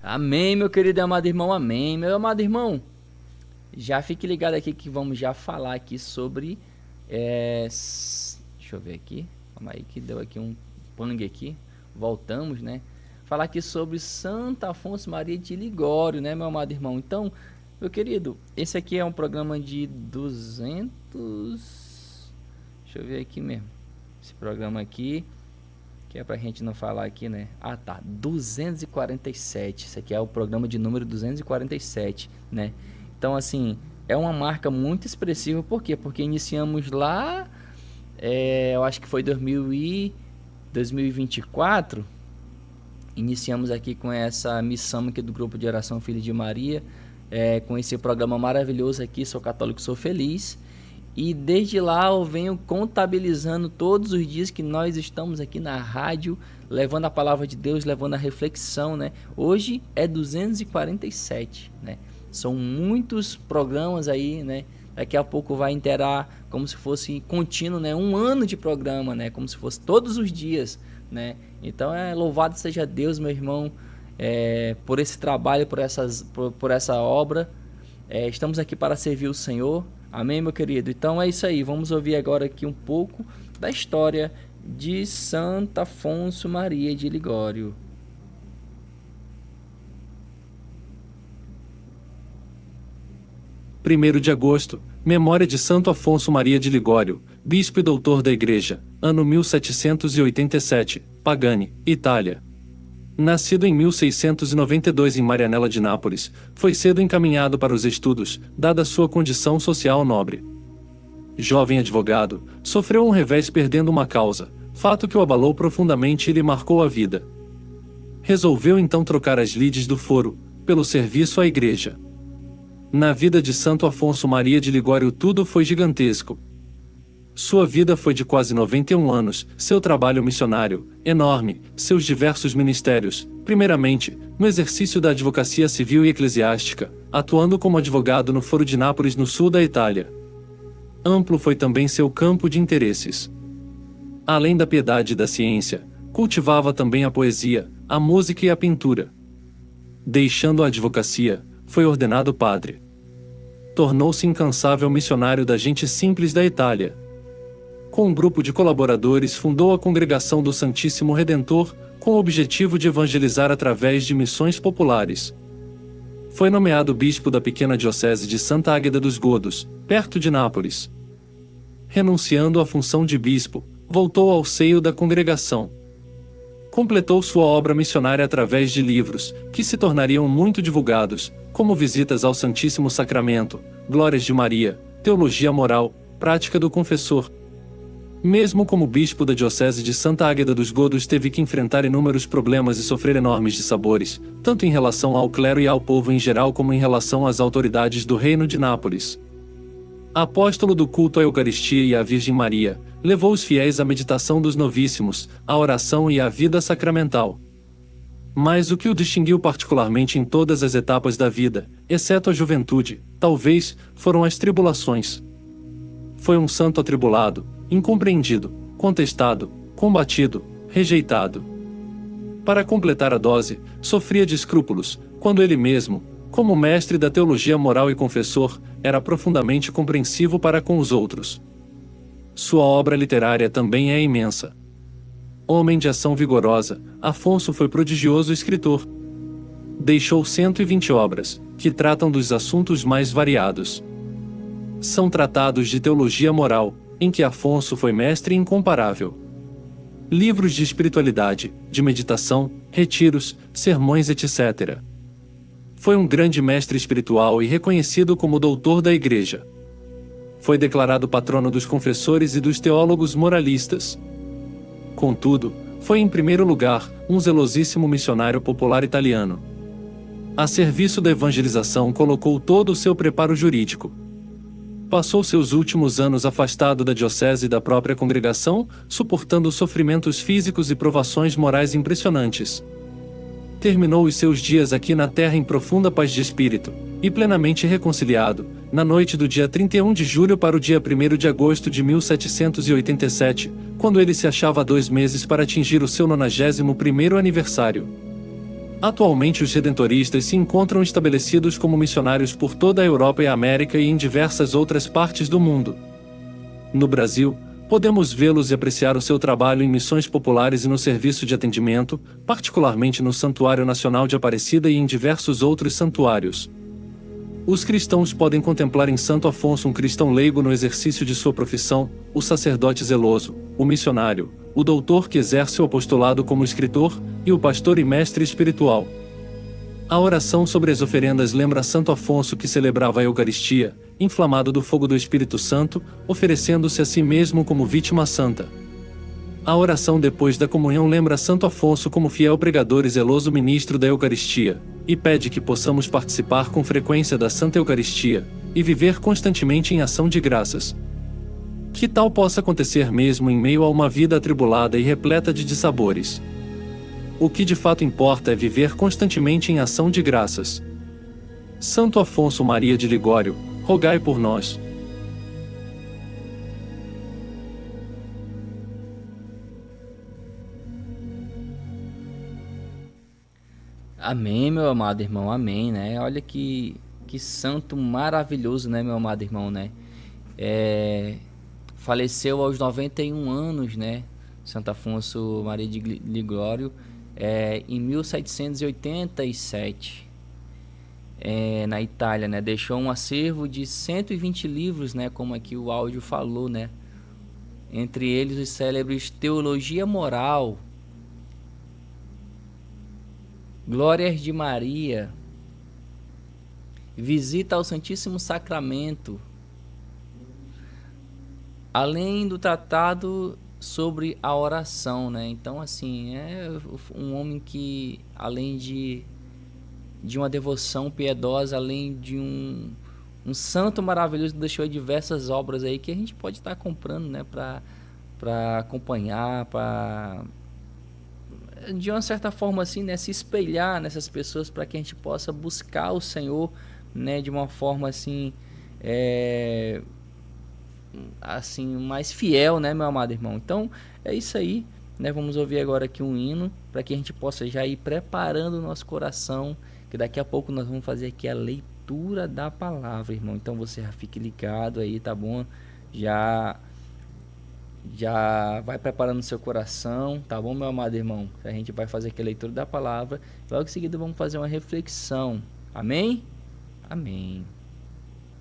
Amém, meu querido e amado irmão, amém. Meu amado irmão, já fique ligado aqui que vamos já falar aqui sobre... deixa eu ver aqui, calma aí que deu aqui um pang aqui, voltamos, né? Falar aqui sobre Santo Afonso Maria de Ligório, né, meu amado irmão? Então, meu querido, esse aqui é um programa de 200... Deixa eu ver aqui mesmo, esse programa aqui... que é pra gente não falar aqui, né? Ah, tá, 247. Esse aqui é o programa de número 247, né? Então, assim, é uma marca muito expressiva. Por quê? Porque iniciamos lá, eu acho que foi 2024. Iniciamos aqui com essa missão aqui do Grupo de Oração Filho de Maria, com esse programa maravilhoso aqui, Sou Católico, Sou Feliz. E desde lá eu venho contabilizando todos os dias que nós estamos aqui na rádio, levando a palavra de Deus, levando a reflexão, né? Hoje é 247, né? São muitos programas aí, né? Daqui a pouco vai inteirar como se fosse contínuo, né? Um ano de programa, né? Como se fosse todos os dias, né? Então louvado seja Deus, meu irmão, por esse trabalho, por essa obra. Estamos aqui para servir o Senhor. Amém, meu querido? Então é isso aí. Vamos ouvir agora aqui um pouco da história de Santo Afonso Maria de Ligório. 1º de agosto, memória de Santo Afonso Maria de Ligório, bispo e doutor da Igreja, ano 1787, Pagani, Itália. Nascido em 1692 em Marianella de Nápoles, foi cedo encaminhado para os estudos, dada sua condição social nobre. Jovem advogado, sofreu um revés perdendo uma causa, fato que o abalou profundamente e lhe marcou a vida. Resolveu então trocar as lides do foro, pelo serviço à Igreja. Na vida de Santo Afonso Maria de Ligório tudo foi gigantesco. Sua vida foi de quase 91 anos, seu trabalho missionário, enorme, seus diversos ministérios, primeiramente, no exercício da advocacia civil e eclesiástica, atuando como advogado no Foro de Nápoles no sul da Itália. Amplo foi também seu campo de interesses. Além da piedade e da ciência, cultivava também a poesia, a música e a pintura. Deixando a advocacia, foi ordenado padre. Tornou-se incansável missionário da gente simples da Itália. Com um grupo de colaboradores fundou a Congregação do Santíssimo Redentor, com o objetivo de evangelizar através de missões populares. Foi nomeado bispo da pequena diocese de Santa Águeda dos Godos, perto de Nápoles. Renunciando à função de bispo, voltou ao seio da congregação. Completou sua obra missionária através de livros, que se tornariam muito divulgados, como Visitas ao Santíssimo Sacramento, Glórias de Maria, Teologia Moral, Prática do Confessor. Mesmo como bispo da diocese de Santa Águeda dos Godos, teve que enfrentar inúmeros problemas e sofrer enormes dissabores, tanto em relação ao clero e ao povo em geral como em relação às autoridades do Reino de Nápoles. Apóstolo do culto à Eucaristia e à Virgem Maria, levou os fiéis à meditação dos novíssimos, à oração e à vida sacramental. Mas o que o distinguiu particularmente em todas as etapas da vida, exceto a juventude, talvez, foram as tribulações. Foi um santo atribulado, incompreendido, contestado, combatido, rejeitado. Para completar a dose, sofria de escrúpulos, quando ele mesmo, como mestre da teologia moral e confessor, era profundamente compreensivo para com os outros. Sua obra literária também é imensa. Homem de ação vigorosa, Afonso foi prodigioso escritor. Deixou 120 obras, que tratam dos assuntos mais variados. São tratados de teologia moral, em que Afonso foi mestre incomparável. Livros de espiritualidade, de meditação, retiros, sermões, etc. Foi um grande mestre espiritual e reconhecido como doutor da Igreja. Foi declarado patrono dos confessores e dos teólogos moralistas. Contudo, foi em primeiro lugar, um zelosíssimo missionário popular italiano. A serviço da evangelização colocou todo o seu preparo jurídico. Passou seus últimos anos afastado da diocese e da própria congregação, suportando sofrimentos físicos e provações morais impressionantes. Terminou os seus dias aqui na terra em profunda paz de espírito, e plenamente reconciliado, na noite do dia 31 de julho para o dia 1º de agosto de 1787, quando ele se achava há 2 meses para atingir o seu 91º aniversário. Atualmente os redentoristas se encontram estabelecidos como missionários por toda a Europa e a América e em diversas outras partes do mundo. No Brasil, podemos vê-los e apreciar o seu trabalho em missões populares e no serviço de atendimento, particularmente no Santuário Nacional de Aparecida e em diversos outros santuários. Os cristãos podem contemplar em Santo Afonso um cristão leigo no exercício de sua profissão, o sacerdote zeloso, o missionário, o doutor que exerce o apostolado como escritor, e o pastor e mestre espiritual. A oração sobre as oferendas lembra Santo Afonso que celebrava a Eucaristia, inflamado do fogo do Espírito Santo, oferecendo-se a si mesmo como vítima santa. A oração depois da comunhão lembra Santo Afonso como fiel pregador e zeloso ministro da Eucaristia, e pede que possamos participar com frequência da Santa Eucaristia, e viver constantemente em ação de graças. Que tal possa acontecer mesmo em meio a uma vida atribulada e repleta de dissabores. O que de fato importa é viver constantemente em ação de graças. Santo Afonso Maria de Ligório, rogai por nós. Amém, meu amado irmão, amém, né? Olha que santo maravilhoso, né, meu amado irmão, né? Faleceu aos 91 anos, né? Santo Afonso Maria de Ligório, em 1787, na Itália, né? Deixou um acervo de 120 livros, né? Como aqui o áudio falou, né? Entre eles os célebres Teologia Moral, Glórias de Maria, Visita ao Santíssimo Sacramento, além do tratado sobre a oração, né? Então, assim, é um homem que, além de uma devoção piedosa, além de um santo maravilhoso, deixou diversas obras aí que a gente pode estar comprando, né? Para acompanhar, para, de uma certa forma, assim, né? Se espelhar nessas pessoas para que a gente possa buscar o Senhor, né? De uma forma, assim, assim, mais fiel, né, meu amado irmão? Então é isso aí, né? Vamos ouvir agora aqui um hino para que a gente possa já ir preparando o nosso coração, que daqui a pouco nós vamos fazer aqui a leitura da palavra, irmão. Então você já fique ligado aí, tá bom? Já vai preparando o seu coração, tá bom, meu amado irmão? A gente vai fazer aqui a leitura da palavra, logo em seguida vamos fazer uma reflexão. Amém? Amém.